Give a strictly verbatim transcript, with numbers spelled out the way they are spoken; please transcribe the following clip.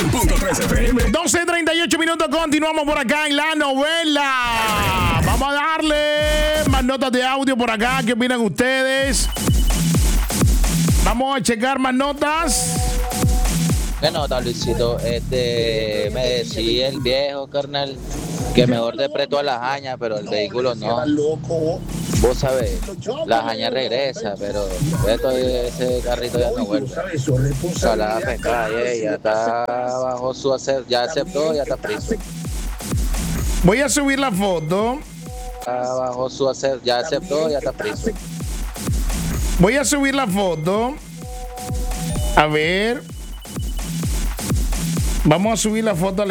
punto tres F M. doce treinta y ocho minutos, continuamos por acá en la novela. Vamos a darle más notas de audio por acá. ¿Qué opinan ustedes? Vamos a checar más notas. ¿Qué nota, Luisito? Este, me decía el viejo, carnal, que mejor de preto a la jaña, pero el vehículo no. Vos sabés, la jaña regresa, pero esto, ese carrito ya no vuelve. Ojalá pescar, eh, ya está bajo su acepto, ya aceptó, ya está preso. Voy a subir la foto. Está bajo su acepto, ya aceptó, ya está preso. Voy a subir la foto. A ver. Vamos a subir la foto a la